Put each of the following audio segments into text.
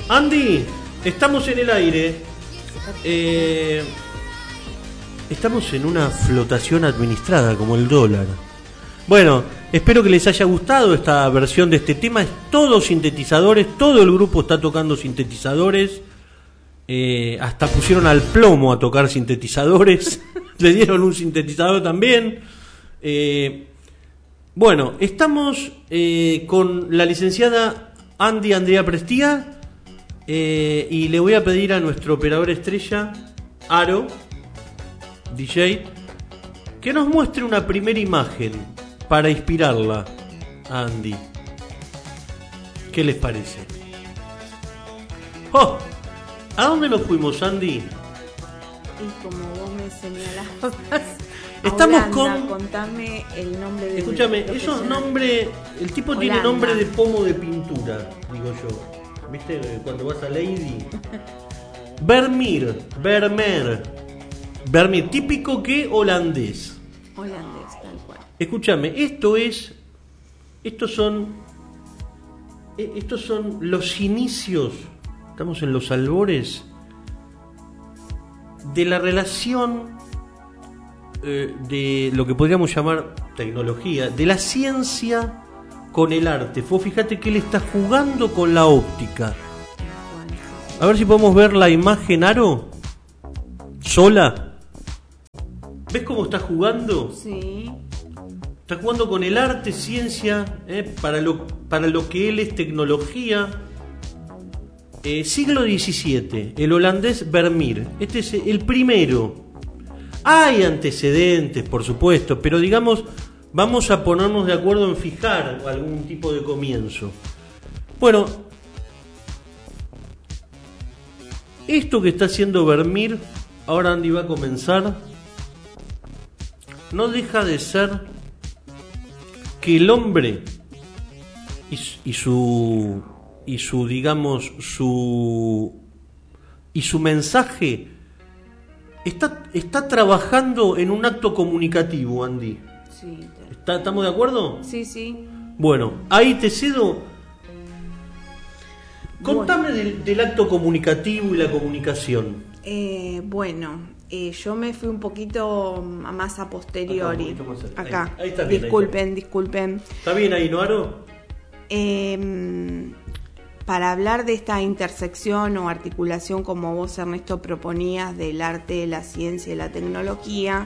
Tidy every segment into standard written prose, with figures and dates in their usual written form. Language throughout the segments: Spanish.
Andy, estamos en el aire. Estamos en una flotación administrada como el dólar. Bueno, espero que les haya gustado esta versión de este tema. Es todo sintetizadores, todo el grupo está tocando sintetizadores. Hasta pusieron al plomo a tocar sintetizadores. Le dieron un sintetizador también. Bueno, estamos con la licenciada Andy Andrea Prestía. Y le voy a pedir a nuestro operador estrella, Aro, DJ, que nos muestre una primera imagen para inspirarla a Andy. ¿Qué les parece? ¡Oh! ¿A dónde nos fuimos, Andy? Y como vos me señalabas, estamos Holanda, con... Contame el nombre de... Escúchame, esos nombres... El tipo Holanda. tiene nombre de pomo de pintura, digo yo. ¿Viste? Cuando vas a Lady. Vermeer, típico que holandés. Holandés, tal cual. Escúchame, estos son los inicios, estamos en los albores de la relación de lo que podríamos llamar tecnología, de la ciencia con el arte. Vos fíjate que él está jugando con la óptica. A ver si podemos ver la imagen, Aro. Sola. ¿Ves cómo está jugando? Sí. Está jugando con el arte, ciencia, para lo que él es tecnología. Siglo XVII, el holandés Vermeer. Este es el primero. Hay antecedentes, por supuesto, pero digamos, vamos a ponernos de acuerdo en fijar algún tipo de comienzo. Bueno, esto que está haciendo Vermeer, ahora Andy va a comenzar, no deja de ser que el hombre y su mensaje está trabajando en un acto comunicativo, Andy. Sí. ¿Estamos de acuerdo? Sí, sí. Bueno, ahí te cedo. Contame del acto comunicativo y la comunicación. Yo me fui un poquito más a posteriori. Acá. Ahí está bien. Disculpen. ¿Está bien ahí, no, Aro? Para hablar de esta intersección o articulación, como vos, Ernesto, proponías, del arte, la ciencia y la tecnología,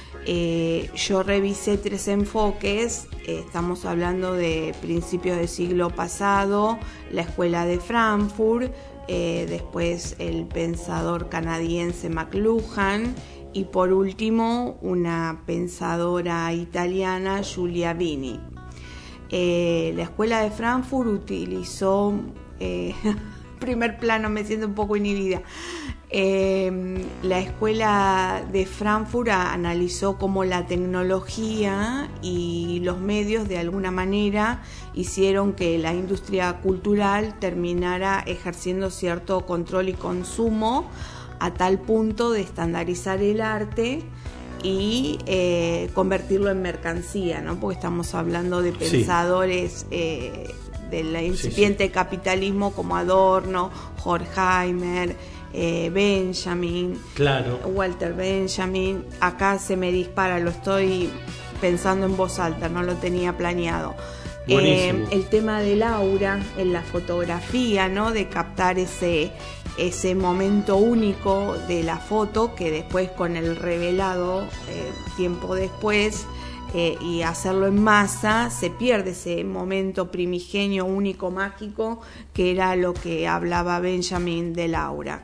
yo revisé 3 enfoques. Estamos hablando de principios del siglo pasado, la escuela de Frankfurt, después el pensador canadiense McLuhan y por último una pensadora italiana, Giulia Vini. La escuela de Frankfurt utilizó, primer plano, me siento un poco inhibida. La escuela de Frankfurt analizó cómo la tecnología y los medios de alguna manera hicieron que la industria cultural terminara ejerciendo cierto control y consumo a tal punto de estandarizar el arte y convertirlo en mercancía, ¿no? Porque estamos hablando de pensadores del incipiente capitalismo como Adorno, Horkheimer, Benjamin, claro. Walter Benjamin. Acá se me dispara, lo estoy pensando en voz alta, no lo tenía planeado. El tema del aura en la fotografía, ¿no? De captar ese momento único de la foto que después con el revelado tiempo después y hacerlo en masa se pierde ese momento primigenio, único, mágico, que era lo que hablaba Benjamin del aura.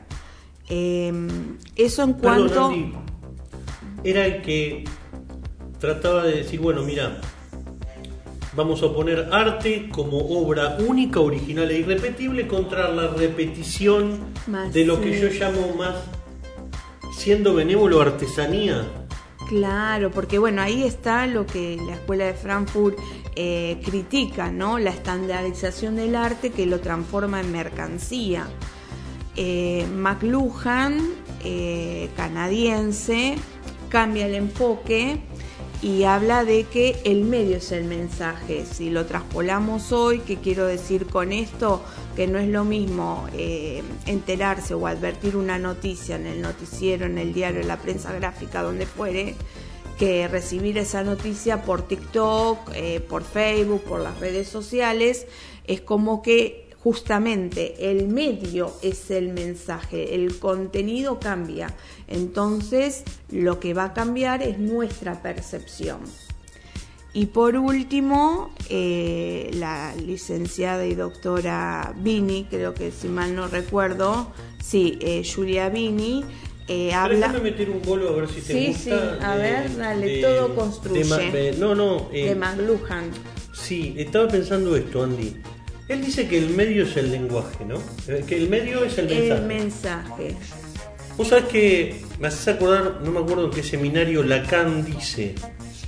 Eso en cuanto... Perdón, Andy, era el que trataba de decir, bueno, mira, vamos a poner arte como obra única, original e irrepetible contra la repetición más de lo que yo llamo más, siendo benévolo, artesanía. Claro, porque bueno, ahí está lo que la escuela de Frankfurt critica, ¿no? La estandarización del arte que lo transforma en mercancía. McLuhan, canadiense, cambia el enfoque y habla de que el medio es el mensaje. Si lo traspolamos hoy, ¿qué quiero decir con esto? Que no es lo mismo enterarse o advertir una noticia en el noticiero, en el diario, en la prensa gráfica, donde fuere, que recibir esa noticia por TikTok, por Facebook, por las redes sociales. Es como que justamente el medio es el mensaje, el contenido cambia, entonces lo que va a cambiar es nuestra percepción. Y por último, la licenciada y doctora Bini, creo que si mal no recuerdo, sí, Giulia Bini, habla... Déjame meter un bolo a ver si te gusta. Sí, a ver, dale, todo construye. De McLuhan. Sí, estaba pensando esto, Andy. Él dice que el medio es el lenguaje, ¿no? Que el medio es el mensaje. El mensaje. Vos sabés que me haces acordar, no me acuerdo en qué seminario, Lacan dice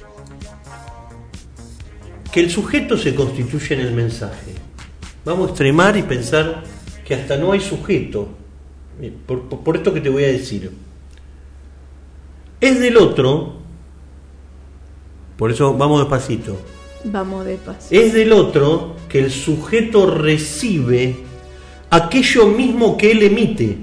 que el sujeto se constituye en el mensaje. Vamos a extremar y pensar que hasta no hay sujeto. Por esto que te voy a decir. Es del otro, por eso vamos despacito. Vamos despacio. Es del otro que el sujeto recibe aquello mismo que él emite.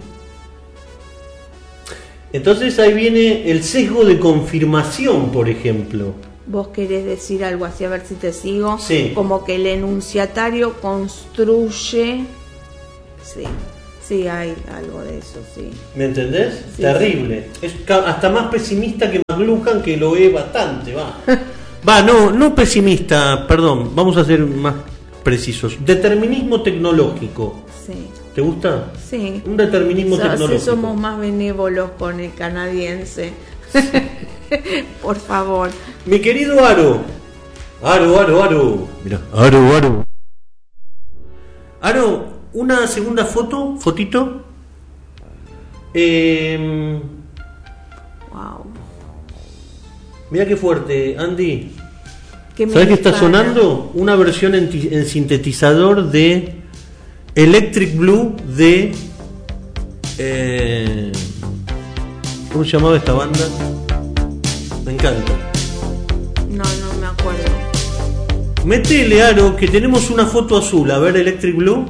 Entonces ahí viene el sesgo de confirmación, por ejemplo. ¿Vos querés decir algo así? A ver si te sigo. Sí. Como que el enunciatario construye... Sí, hay algo de eso, sí. ¿Me entendés? Sí, terrible. Sí. Es hasta más pesimista que McLuhan, que lo es bastante, va. No pesimista, perdón, vamos a ser más precisos. Determinismo tecnológico. Sí. ¿Te gusta? Sí. Un determinismo tecnológico. Sí, somos más benévolos con el canadiense. Por favor. Mi querido Aro. Mira, Aro. Aro, una segunda fotito. Wow. Mira qué fuerte, Andy. ¿Qué ¿Sabes qué está sonando? Una versión en sintetizador de Electric Blue de... ¿cómo se llamaba esta banda? Me encanta. No me acuerdo. Métele, Aro, que tenemos una foto azul. A ver, Electric Blue.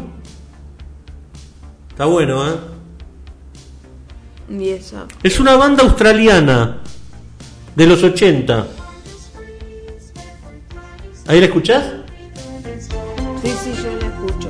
Está bueno, ¿eh? Y eso. Es una banda australiana de los 80. ¿Ahí la escuchás? Sí, yo la escucho.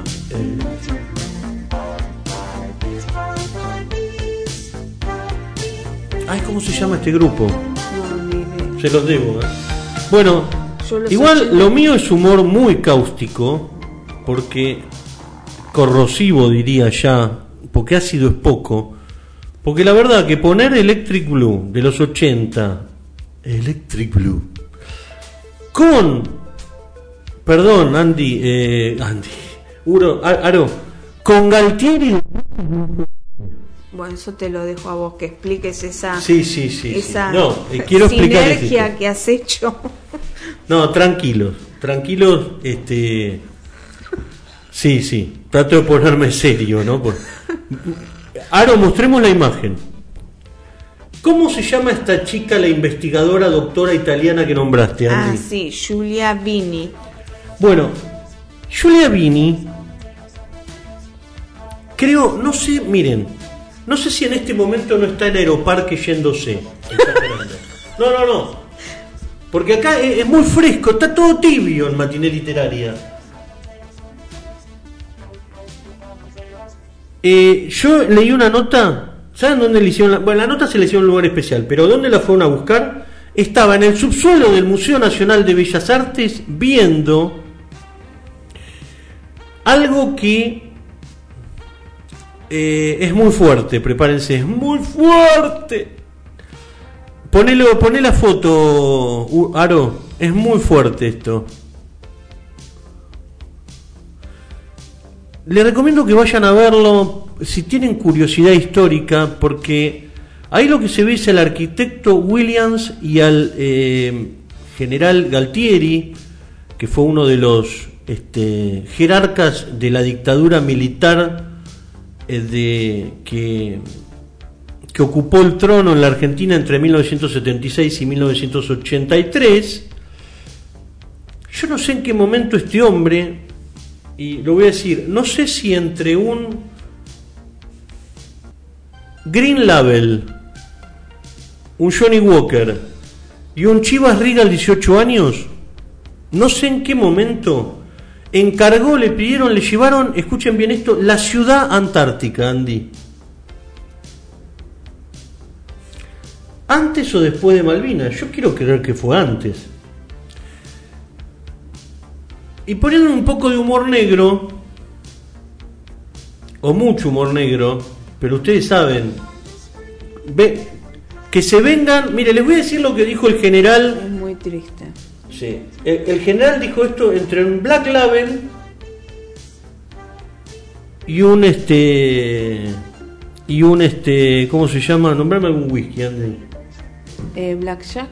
¿Cómo se llama este grupo? No, ni idea. Se los debo, ¿eh? Bueno, igual lo mío es humor muy cáustico, porque corrosivo diría ya, porque ácido es poco. Porque la verdad que poner Electric Blue de los 80, Electric Blue, con, perdón, Aro, con Galtieri. Bueno, eso te lo dejo a vos, que expliques esa No, quiero explicar sinergia que has hecho. No, tranquilos, sí, trato de ponerme serio, ¿no? Aro, mostremos la imagen. ¿Cómo se llama esta chica, la investigadora doctora italiana que nombraste, Andy? Sí, Giulia Bini. Bueno, Giulia Bini, creo, no sé, miren, no sé si en este momento no está en Aeroparque yéndose. No. Porque acá es muy fresco, está todo tibio en Matiné Literaria. Yo leí una nota, ¿saben dónde le hicieron? La nota se le hicieron en un lugar especial, pero ¿dónde la fueron a buscar? Estaba en el subsuelo del Museo Nacional de Bellas Artes viendo algo que es muy fuerte, prepárense, es muy fuerte. Poné la foto, Aro, es muy fuerte esto. Les recomiendo que vayan a verlo si tienen curiosidad histórica, porque ahí lo que se ve es al arquitecto Williams y al general Galtieri, que fue uno de los jerarcas de la dictadura militar que que ocupó el trono en la Argentina entre 1976 y 1983. Yo no sé en qué momento este hombre, y lo voy a decir, no sé si entre un Green Label, un Johnny Walker y un Chivas Regal 18 años, no sé en qué momento encargó, le pidieron, le llevaron, escuchen bien esto, la ciudad antártica, Andy. ¿Antes o después de Malvinas? Yo quiero creer que fue antes. Y poniendo un poco de humor negro, o mucho humor negro, pero ustedes saben, que se vengan. Mire, les voy a decir lo que dijo el general. Es muy triste. Sí, el general dijo esto entre un Black Label y un ¿cómo se llama? Nombrame algún whisky, Andy. Blackjack.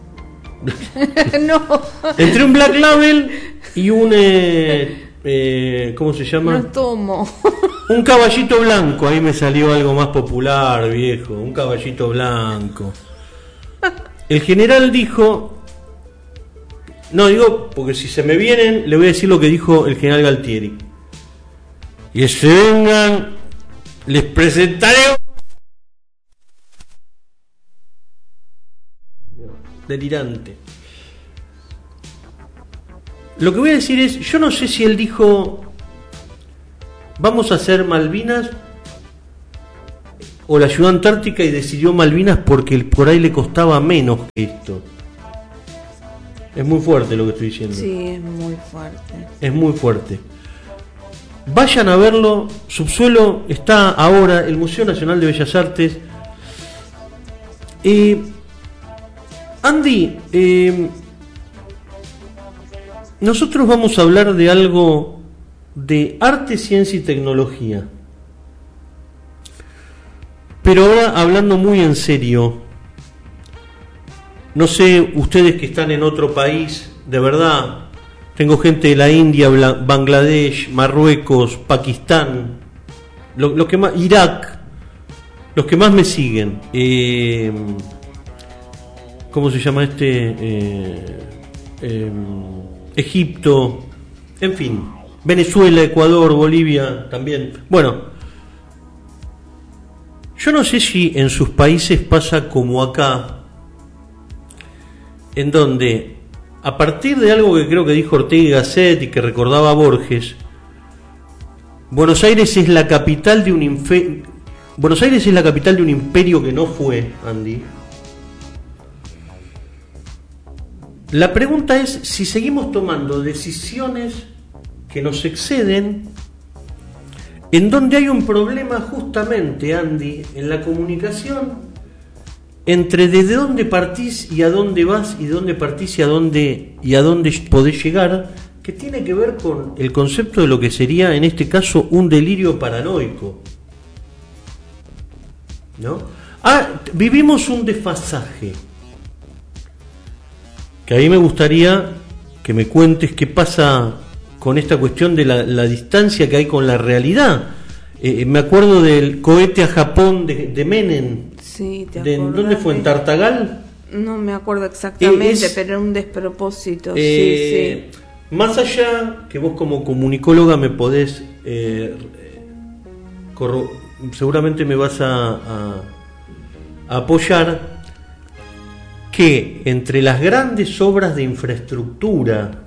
No. Entre un Black Label y un ¿cómo se llama? No tomo. Un caballito blanco. Ahí me salió algo más popular, viejo. Un caballito blanco. El general dijo, no digo porque si se me vienen le voy a decir lo que dijo el general Galtieri. Y se vengan, les presentaré. Delirante. Lo que voy a decir es, yo no sé si él dijo vamos a hacer Malvinas o la ciudad antártica y decidió Malvinas porque por ahí le costaba menos que esto. Es muy fuerte lo que estoy diciendo. Sí, es muy fuerte. Es muy fuerte. Vayan a verlo. Subsuelo está ahora, el Museo Nacional de Bellas Artes. Andy, nosotros vamos a hablar de algo de arte, ciencia y tecnología. Pero ahora hablando muy en serio, no sé, ustedes que están en otro país, de verdad, tengo gente de la India, Bangladesh, Marruecos, Pakistán, lo que más, Irak, los que más me siguen. ¿Cómo se llama Egipto, en fin, Venezuela, Ecuador, Bolivia también. Bueno, yo no sé si en sus países pasa como acá, en donde a partir de algo que creo que dijo Ortega y Gasset y que recordaba Borges, Buenos Aires es la capital de un imperio que no fue, Andy. La pregunta es si seguimos tomando decisiones que nos exceden, en donde hay un problema justamente, Andy, en la comunicación entre desde dónde partís y a dónde vas, y de dónde partís y a dónde podés llegar, que tiene que ver con el concepto de lo que sería en este caso un delirio paranoico, ¿no? Vivimos un desfasaje. Que a mí me gustaría que me cuentes qué pasa con esta cuestión de la distancia que hay con la realidad. Me acuerdo del cohete a Japón de Menem. Sí, te acordás. ¿Dónde fue? ¿En Tartagal? No me acuerdo exactamente, pero era un despropósito. Sí. Más allá que vos como comunicóloga me podés, seguramente me vas a apoyar, que entre las grandes obras de infraestructura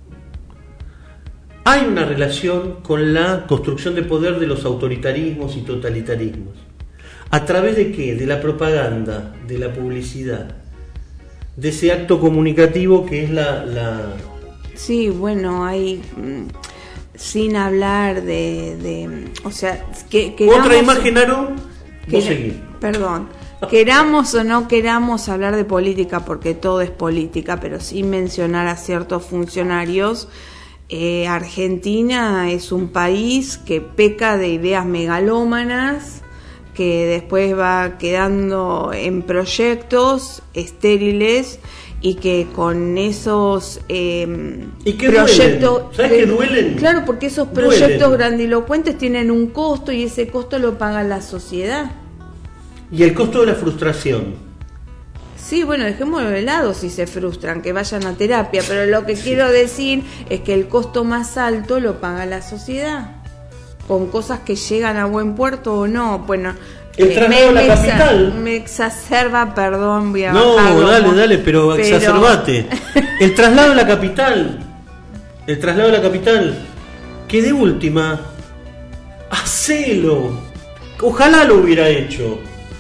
hay una relación con la construcción de poder de los autoritarismos y totalitarismos. ¿A través de qué? De la propaganda, de la publicidad, de ese acto comunicativo que es la... Sí, bueno, hay... sin hablar o sea, que otra imagen, Aro, vos seguís. Perdón. Queramos o no queramos hablar de política, porque todo es política, pero sin mencionar a ciertos funcionarios, Argentina es un país que peca de ideas megalómanas, que después va quedando en proyectos estériles y que con esos proyectos... ¿Sabes que duelen? Claro, porque esos proyectos grandilocuentes tienen un costo y ese costo lo paga la sociedad. Y el costo de la frustración. Sí, bueno, dejémoslo de lado si se frustran, que vayan a terapia, pero lo que quiero decir es que el costo más alto lo paga la sociedad, con cosas que llegan a buen puerto o no. Bueno, el traslado a la capital. Me exacerba, perdón, voy a No, bajarlo, dale, pero exacerbate. El traslado a la capital. El traslado a la capital. Que de última, hacelo. Ojalá lo hubiera hecho.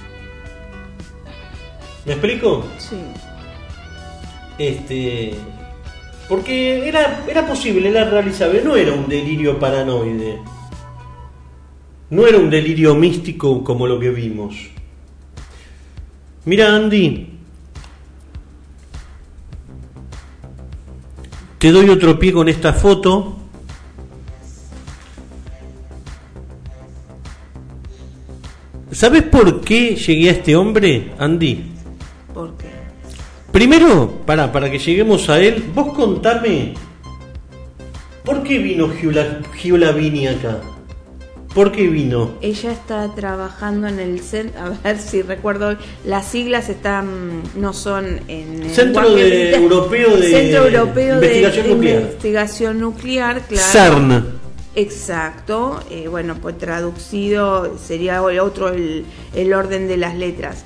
¿Me explico? Sí. Porque era posible, era realizable, no era un delirio paranoide. No era un delirio místico como lo que vimos. Mira, Andy, te doy otro pie con esta foto. ¿Sabes por qué llegué a este hombre, Andy? ¿Por qué? Primero, para que lleguemos a él, vos contame, ¿por qué vino Giula Vini acá? ¿Por qué vino? Ella está trabajando en el centro, a ver si recuerdo, las siglas no son en el Centro Europeo de Investigación Nuclear, claro. CERN. Exacto, bueno, pues traducido sería el orden de las letras.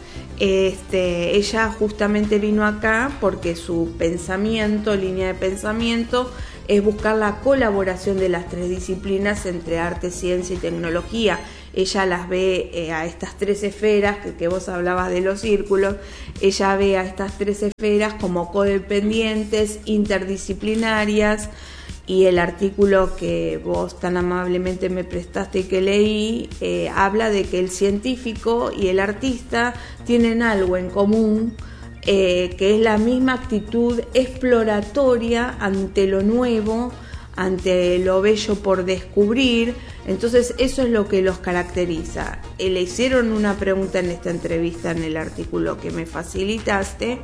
Ella justamente vino acá porque su línea de pensamiento, es buscar la colaboración de las tres disciplinas entre arte, ciencia y tecnología. Ella las ve a estas tres esferas, que vos hablabas de los círculos, ella ve a estas tres esferas como codependientes, interdisciplinarias, y el artículo que vos tan amablemente me prestaste y que leí, habla de que el científico y el artista tienen algo en común, que es la misma actitud exploratoria ante lo nuevo, ante lo bello por descubrir. Entonces eso es lo que los caracteriza. Le hicieron una pregunta en esta entrevista, en el artículo que me facilitaste,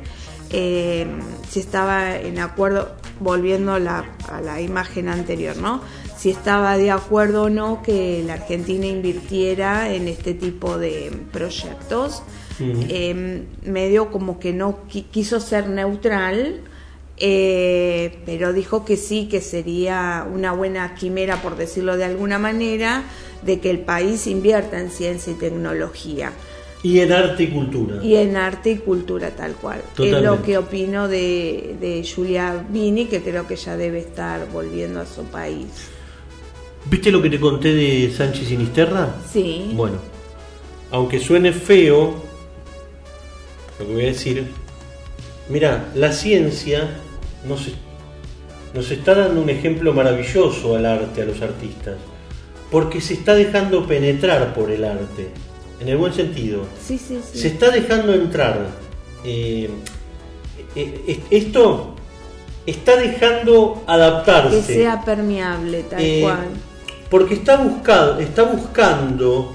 si estaba en acuerdo, volviendo a la imagen anterior, ¿no? Si estaba de acuerdo o no que la Argentina invirtiera en este tipo de proyectos. Medio como que no quiso ser neutral, pero dijo que sí, que sería una buena quimera, por decirlo de alguna manera, de que el país invierta en ciencia y tecnología. Y en arte y cultura. Y en arte y cultura, tal cual. Totalmente. Es lo que opino de Giulia Vini, que creo que ya debe estar volviendo a su país. ¿Viste lo que te conté de Sánchez Sinisterra? Sí. Bueno, aunque suene feo, lo que voy a decir, mira, la ciencia nos está dando un ejemplo maravilloso al arte, a los artistas, porque se está dejando penetrar por el arte. En el buen sentido. Sí. Se está dejando entrar. Esto está dejando adaptarse. Que sea permeable, tal cual. Porque está buscando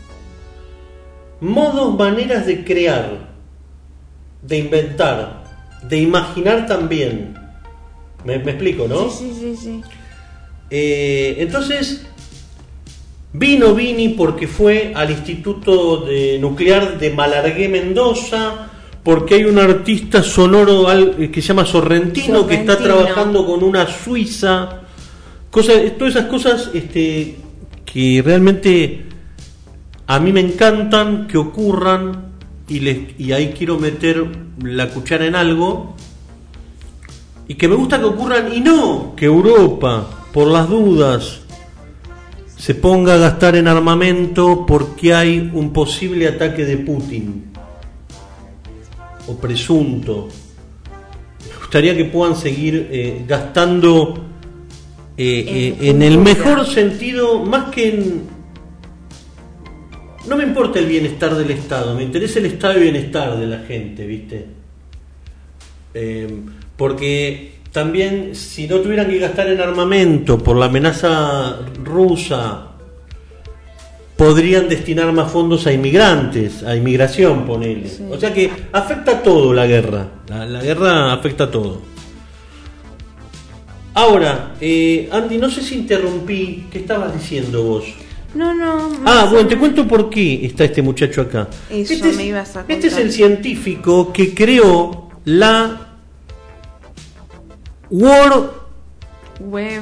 modos, maneras de crear, de inventar, de imaginar también. ¿Me explico, no? Sí. Entonces, vino Vini porque fue al Instituto Nuclear de Malargüe, Mendoza, porque hay un artista sonoro que se llama Sorrentino, que está trabajando con una suiza, todas esas cosas que realmente a mí me encantan que ocurran, y ahí quiero meter la cuchara en algo, y que me gusta que ocurran, y no que Europa, por las dudas, se ponga a gastar en armamento porque hay un posible ataque de Putin o presunto. Me gustaría que puedan seguir gastando en el mejor sentido, más que en... No me importa el bienestar del Estado, me interesa el estado de bienestar de la gente, ¿viste? Porque también, si no tuvieran que gastar en armamento por la amenaza rusa, podrían destinar más fondos a inmigrantes, a inmigración, ponele. Sí. O sea que afecta a todo la guerra. La guerra afecta a todo. Ahora, Andy, no sé si interrumpí. ¿Qué estabas diciendo vos? No. Bueno, te cuento por qué está este muchacho acá. Eso me ibas a contar. Este es el científico que creó la World Web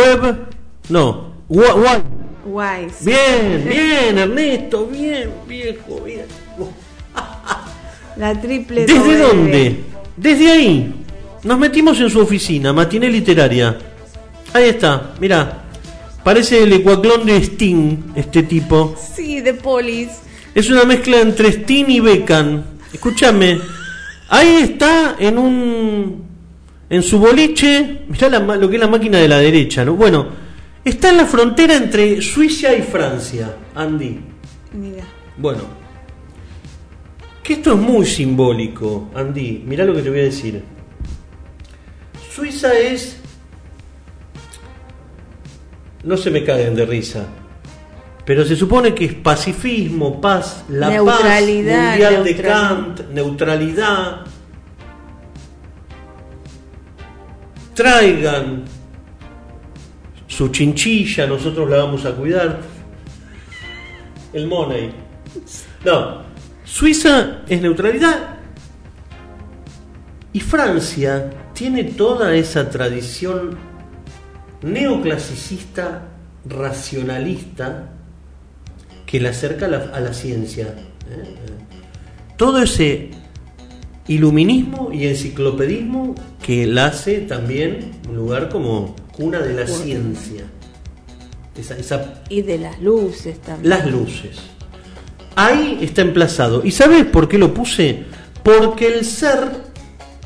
Wise. Bien, Ernesto, bien, viejo, bien. La triple ¿Desde W. dónde? Desde ahí. Nos metimos en su oficina, Matiné Literaria. Ahí está, mirá. Parece el ecuaclón de Sting, este tipo. Sí, de Polis. Es una mezcla entre Sting y Beckham. Escúchame. Ahí está en su boliche. Mirá lo que es la máquina de la derecha, ¿no? Bueno, está en la frontera entre Suiza y Francia, Andy. Mira. Bueno, que esto es muy simbólico, Andy. Mirá lo que te voy a decir. Suiza es... No se me caguen de risa, pero se supone que es pacifismo, paz, la neutralidad, paz mundial de Kant, neutralidad. Traigan su chinchilla, nosotros la vamos a cuidar. El money. No, Suiza es neutralidad y Francia tiene toda esa tradición neoclasicista, racionalista, que le acerca a la ciencia. Todo ese iluminismo y enciclopedismo que la hace también un lugar como cuna de la ciencia. Y de las luces también. Las luces. Ahí está emplazado. ¿Y sabes por qué lo puse? Porque el ser